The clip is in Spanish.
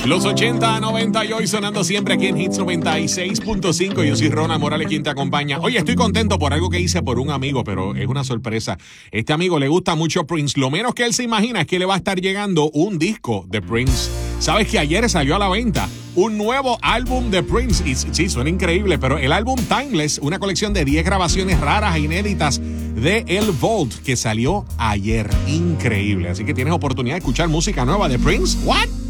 Los 80, 90 y hoy sonando siempre aquí en Hits 96.5. Yo soy Ronald Morales, quien te acompaña. Oye, estoy contento por algo que hice por un amigo, pero es una sorpresa. Este amigo le gusta mucho Prince. Lo menos que él se imagina es que le va a estar llegando un disco de Prince. ¿Sabes que ayer salió a la venta un nuevo álbum de Prince? Y sí, suena increíble, pero el álbum Timeless, una colección de 10 grabaciones raras e inéditas de El Vault, que salió ayer. Increíble. Así que tienes oportunidad de escuchar música nueva de Prince. ¿What?